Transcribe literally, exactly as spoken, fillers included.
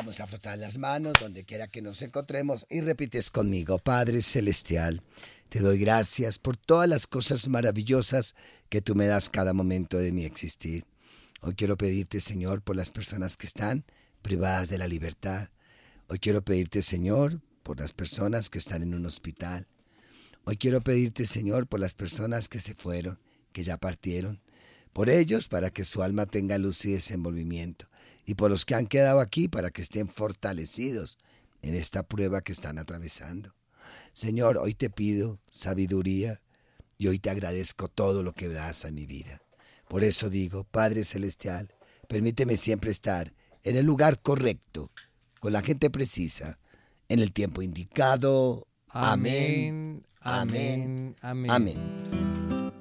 Vamos a frotar las manos donde quiera que nos encontremos y repites conmigo. Padre Celestial, te doy gracias por todas las cosas maravillosas que tú me das cada momento de mi existir. Hoy quiero pedirte, Señor, por las personas que están privadas de la libertad. Hoy quiero pedirte, Señor, por las personas que están en un hospital. Hoy quiero pedirte, Señor, por las personas que se fueron, que ya partieron. Por ellos, para que su alma tenga luz y desenvolvimiento. Y por los que han quedado aquí, para que estén fortalecidos en esta prueba que están atravesando. Señor, hoy te pido sabiduría y hoy te agradezco todo lo que das a mi vida. Por eso digo, Padre Celestial, permíteme siempre estar en el lugar correcto, con la gente precisa, en el tiempo indicado. Amén, Amén, amén, amén, amén. amén.